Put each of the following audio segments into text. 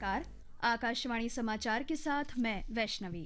नमस्कार। आकाशवाणी समाचार के साथ मैं वैष्णवी।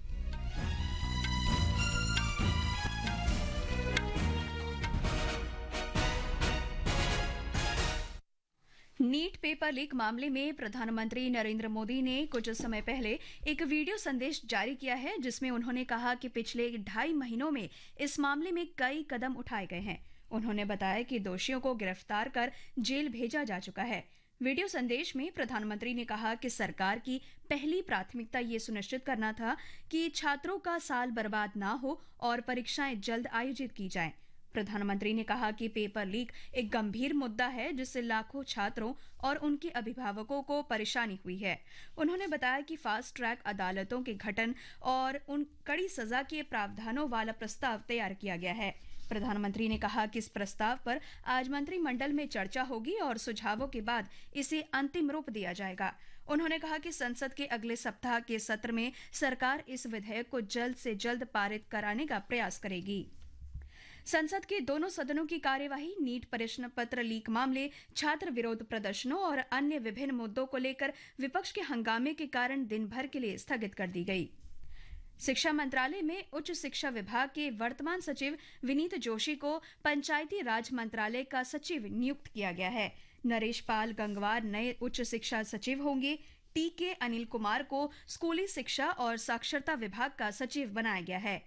नीट पेपर लीक मामले में प्रधानमंत्री नरेंद्र मोदी ने कुछ समय पहले एक वीडियो संदेश जारी किया है, जिसमें उन्होंने कहा कि पिछले 2.5 महीनों में इस मामले में कई कदम उठाए गए हैं। उन्होंने बताया कि दोषियों को गिरफ्तार कर जेल भेजा जा चुका है। वीडियो संदेश में प्रधानमंत्री ने कहा कि सरकार की पहली प्राथमिकता ये सुनिश्चित करना था कि छात्रों का साल बर्बाद ना हो और परीक्षाएं जल्द आयोजित की जाएं। प्रधानमंत्री ने कहा कि पेपर लीक एक गंभीर मुद्दा है, जिससे लाखों छात्रों और उनके अभिभावकों को परेशानी हुई है। उन्होंने बताया कि फास्ट ट्रैक अदालतों के गठन और उन कड़ी सजा के प्रावधानों वाला प्रस्ताव तैयार किया गया है। प्रधानमंत्री ने कहा कि इस प्रस्ताव पर आज मंत्रिमंडल में चर्चा होगी और सुझावों के बाद इसे अंतिम रूप दिया जाएगा। उन्होंने कहा कि संसद के अगले सप्ताह के सत्र में सरकार इस विधेयक को जल्द से जल्द पारित कराने का प्रयास करेगी। संसद के दोनों सदनों की कार्यवाही नीट प्रश्न पत्र लीक मामले, छात्र विरोध प्रदर्शनों और अन्य विभिन्न मुद्दों को लेकर विपक्ष के हंगामे के कारण दिन भर के लिए स्थगित कर दी गई। शिक्षा मंत्रालय में उच्च शिक्षा विभाग के वर्तमान सचिव विनीत जोशी को पंचायती राज मंत्रालय का सचिव नियुक्त किया गया है। नरेश पाल गंगवार नए उच्च शिक्षा सचिव होंगे। टीके अनिल कुमार को स्कूली शिक्षा और साक्षरता विभाग का सचिव बनाया गया है।